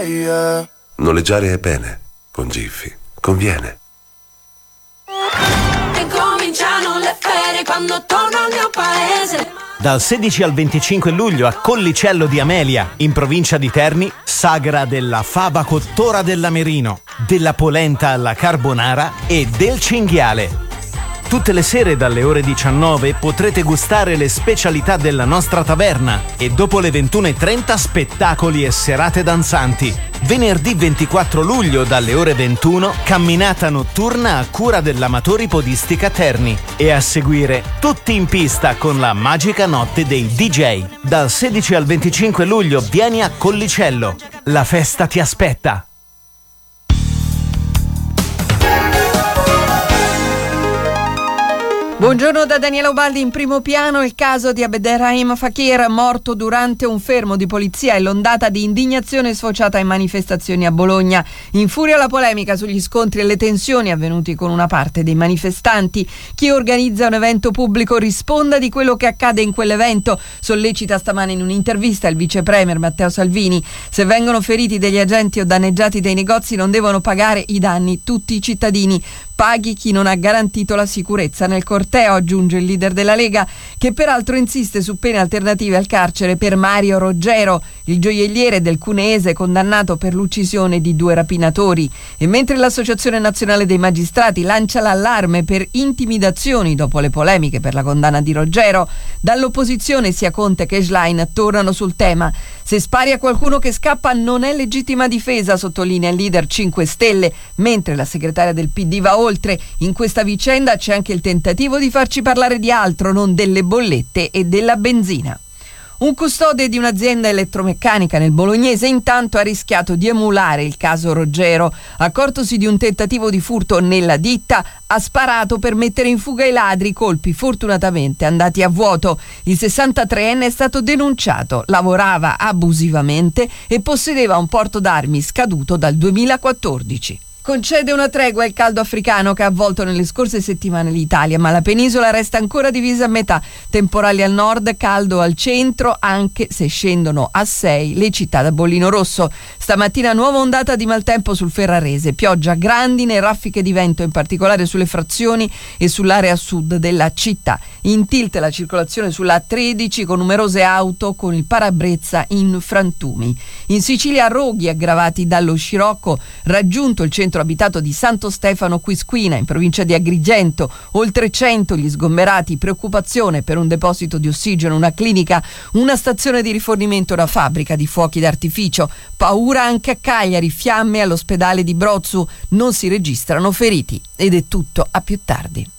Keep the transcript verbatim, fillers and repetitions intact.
yeah. Noleggiare è bene, con Giffy conviene. E cominciano le ferie quando torno al mio paese. Dal sedici al venticinque luglio a Collicello di Amelia, in provincia di Terni, sagra della fava cottora dell'Amerino, della polenta alla carbonara e del cinghiale. Tutte le sere dalle ore diciannove potrete gustare le specialità della nostra taverna e dopo le ventuno e trenta spettacoli e serate danzanti. Venerdì ventiquattro luglio dalle ore ventuno camminata notturna a cura dell'Amatori Podistica Terni e a seguire tutti in pista con la magica notte dei D J. Dal sedici al venticinque luglio vieni a Collicello. La festa ti aspetta. Buongiorno da Daniela Ubaldi. In primo piano il caso di Abderrahim Fakir, morto durante un fermo di polizia, e l'ondata di indignazione sfociata in manifestazioni a Bologna. In furia la polemica sugli scontri e le tensioni avvenuti con una parte dei manifestanti. Chi organizza un evento pubblico risponda di quello che accade in quell'evento, sollecita stamane in un'intervista il vice premier Matteo Salvini. Se vengono feriti degli agenti o danneggiati dei negozi non devono pagare i danni tutti i cittadini. Paghi chi non ha garantito la sicurezza nel corteo, aggiunge il leader della Lega, che peraltro insiste su pene alternative al carcere per Mario Roggero, il gioielliere del Cuneese condannato per l'uccisione di due rapinatori. E mentre l'Associazione Nazionale dei Magistrati lancia l'allarme per intimidazioni dopo le polemiche per la condanna di Roggero, dall'opposizione sia Conte che Schlein tornano sul tema. Se spari a qualcuno che scappa non è legittima difesa, sottolinea il leader cinque Stelle, mentre la segretaria del P D va oltre. In questa vicenda c'è anche il tentativo di farci parlare di altro, non delle bollette e della benzina. Un custode di un'azienda elettromeccanica nel Bolognese intanto ha rischiato di emulare il caso Roggero. Accortosi di un tentativo di furto nella ditta, ha sparato per mettere in fuga i ladri, colpi fortunatamente andati a vuoto. Il sessantatreenne è stato denunciato, lavorava abusivamente e possedeva un porto d'armi scaduto dal duemilaquattordici. Concede una tregua il caldo africano che ha avvolto nelle scorse settimane l'Italia, ma la penisola resta ancora divisa a metà. Temporali al nord, caldo al centro, anche se scendono a sei le città da bollino rosso. Stamattina nuova ondata di maltempo sul Ferrarese, pioggia, grandine e raffiche di vento, in particolare sulle frazioni e sull'area sud della città. In tilt la circolazione sulla A tredici con numerose auto con il parabrezza in frantumi. In Sicilia roghi aggravati dallo scirocco, raggiunto il centro abitato di Santo Stefano Quisquina in provincia di Agrigento, oltre cento gli sgomberati, preoccupazione per un deposito di ossigeno, una clinica, una stazione di rifornimento, una fabbrica di fuochi d'artificio, paura anche a Cagliari, fiamme all'ospedale di Brozzu, non si registrano feriti. Ed è tutto, a più tardi.